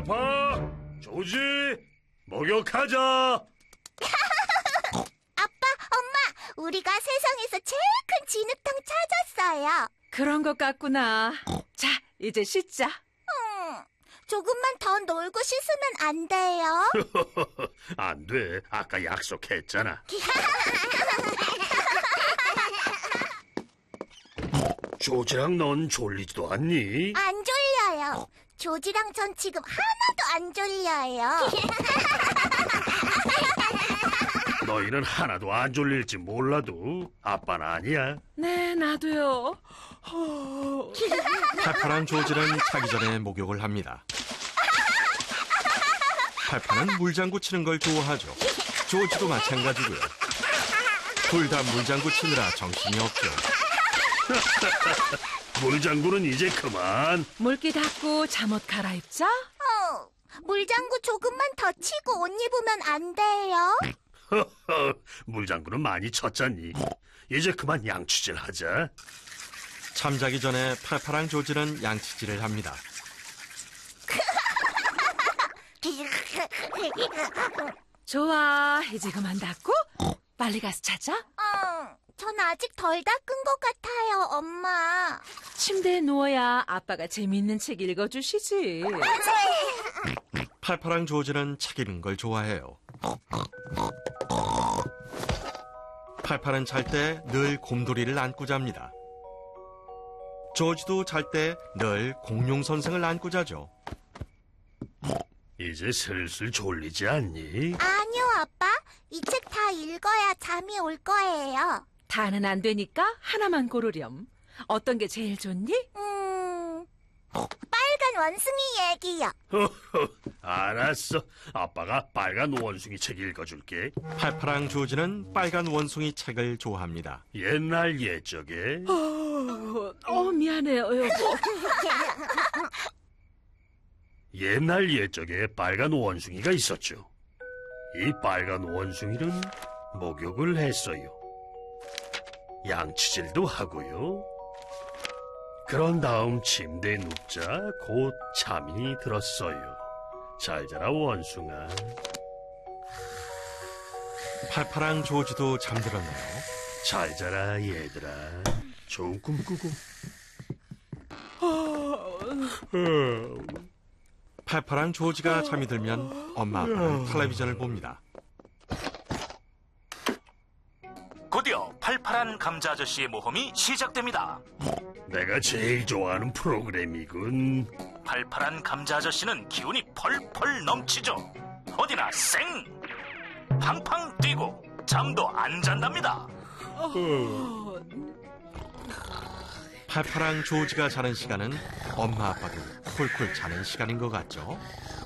페파, 조지, 목욕하자. 아빠, 엄마, 우리가 세상에서 제일 큰 진흙탕 찾았어요. 그런 것 같구나. 자, 이제 씻자. 조금만 더 놀고 씻으면 안 돼요? 안 돼. 아까 약속했잖아. 조지랑 넌 졸리지도 않니? 안 졸려요. 조지랑 전 지금 하나도 안 졸려요. 너희는 하나도 안 졸릴지 몰라도 아빠는 아니야. 네, 나도요. 페파랑 조지는 자기 전에 목욕을 합니다. 페파는 물장구 치는 걸 좋아하죠. 조지도 마찬가지고요. 둘 다 물장구 치느라 정신이 없죠. 물장구는 이제 그만. 물기 닦고 잠옷 갈아입자. 물장구 조금만 더 치고 옷 입으면 안 돼요? 물장구는 많이 쳤잖니. 이제 그만 양치질 하자. 잠자기 전에 페파랑 조지는 양치질을 합니다. 좋아, 이제 그만 닦고 빨리 가서 자자. 전 아직 덜 닦은 것 같아요, 엄마. 침대에 누워야 아빠가 재미있는 책 읽어주시지. 페파랑 조지는 책 읽는 걸 좋아해요. 페파는 잘 때 늘 곰돌이를 안고 잡니다. 조지도 잘 때 늘 공룡 선생을 안고 자죠. 이제 슬슬 졸리지 않니? 아니요, 아빠. 이 책 다 읽어야 잠이 올 거예요. 다는 안 되니까 하나만 고르렴. 어떤 게 제일 좋니? 빨간 원숭이 얘기요. 알았어. 아빠가 빨간 원숭이 책 읽어줄게. 페파랑 조지는 빨간 원숭이 책을 좋아합니다. 옛날 옛적에 미안해요, 여보. 옛날 옛적에 빨간 원숭이가 있었죠. 이 빨간 원숭이는 목욕을 했어요. 양치질도 하고요. 그런 다음 침대에 눕자 곧 잠이 들었어요. 잘 자라 원숭아. 페파랑 조지도 잠들었나요? 잘 자라 얘들아. 좋은 꿈 꾸고. 페파랑 조지가 잠이 들면 엄마 아빠는 텔레비전을 봅니다. 곧이어 팔팔한 감자 아저씨의 모험이 시작됩니다. 내가 제일 좋아하는 프로그램이군. 팔팔한 감자 아저씨는 기운이 펄펄 넘치죠. 어디나 쌩! 팡팡 뛰고 잠도 안 잔답니다. 페파랑 조지가 자는 시간은 엄마 아빠도 콜콜 자는 시간인 것 같죠?